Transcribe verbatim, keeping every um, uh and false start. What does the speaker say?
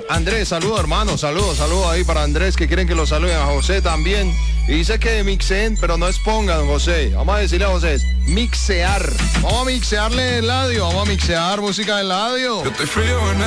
Andrés, saludos hermano, saludos, saludos ahí para Andrés que quieren que lo saluden, a José también. Y dice que mixen, pero no es pongan, José. Vamos a decirle a José, es mixear. Vamos a mixearle el audio, vamos a mixear música del audio. Yo estoy frío en